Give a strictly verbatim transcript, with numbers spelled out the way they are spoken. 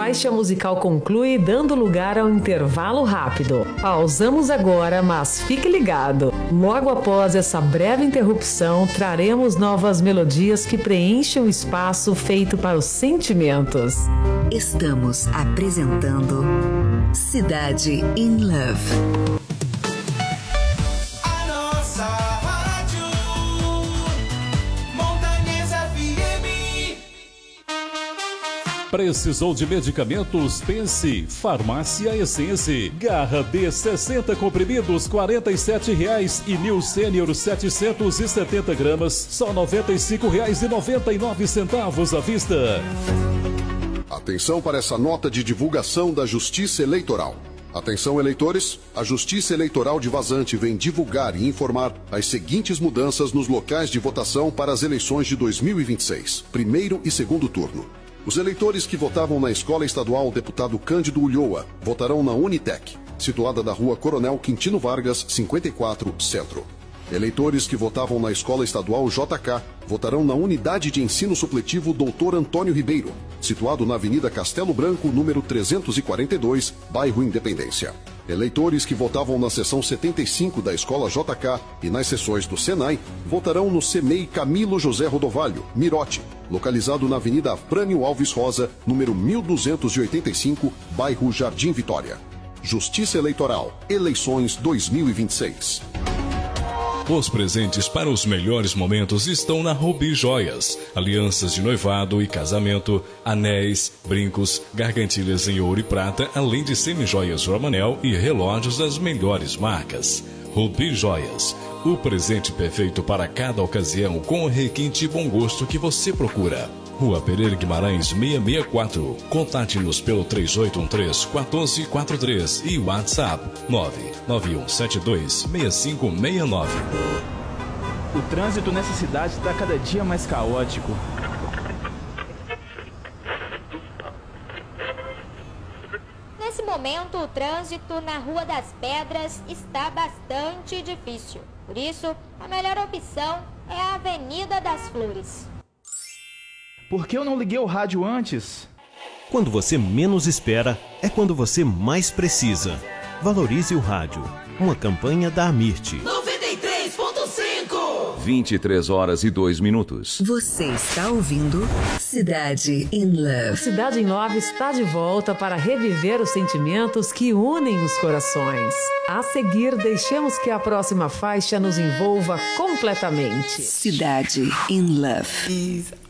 faixa musical conclui, dando lugar ao intervalo rápido. Pausamos agora, mas fique ligado. Logo após essa breve interrupção, traremos novas melodias que preenchem o espaço feito para os sentimentos. Estamos apresentando Cidade in Love. Precisou de medicamentos? Pense. Farmácia Essence. Garra D sessenta comprimidos, quarenta e sete reais, e New Senior setecentos e setenta gramas, só noventa e cinco reais e noventa e nove centavos à vista. Atenção para essa nota de divulgação da Justiça Eleitoral. Atenção, eleitores, a Justiça Eleitoral de Vazante vem divulgar e informar as seguintes mudanças nos locais de votação para as eleições de dois mil e vinte e seis, primeiro e segundo turno. Os eleitores que votavam na Escola Estadual Deputado Cândido Ulloa votarão na Unitec, situada na Rua Coronel Quintino Vargas, cinquenta e quatro, Centro. Eleitores que votavam na Escola Estadual J K votarão na Unidade de Ensino Supletivo doutor Antônio Ribeiro, situado na Avenida Castelo Branco, número trezentos e quarenta e dois, bairro Independência. Eleitores que votavam na seção setenta e cinco da Escola J K e nas seções do Senai votarão no CEMEI Camilo José Rodovalho, Mirote, localizado na Avenida Afrânio Alves Rosa, número mil duzentos e oitenta e cinco, bairro Jardim Vitória. Justiça Eleitoral, eleições dois mil e vinte e seis. Os presentes para os melhores momentos estão na Rubi Joias. Alianças de noivado e casamento, anéis, brincos, gargantilhas em ouro e prata, além de semijoias Romanel e relógios das melhores marcas. Rubi Joias, o presente perfeito para cada ocasião com o requinte e bom gosto que você procura. Rua Pereira Guimarães seiscentos e sessenta e quatro. Contate-nos pelo três oito um três, um quatro quatro três e WhatsApp nove nove um sete dois, seis cinco seis nove. O trânsito nessa cidade está cada dia mais caótico. Nesse momento, o trânsito na Rua das Pedras está bastante difícil. Por isso, a melhor opção é a Avenida das Flores. Por que eu não liguei o rádio antes? Quando você menos espera, é quando você mais precisa. Valorize o rádio. Uma campanha da Amirte. noventa e três ponto cinco. vinte e três horas e dois minutos. Você está ouvindo Cidade in Love. Cidade in Love está de volta para reviver os sentimentos que unem os corações. A seguir, deixemos que a próxima faixa nos envolva completamente. Cidade in Love.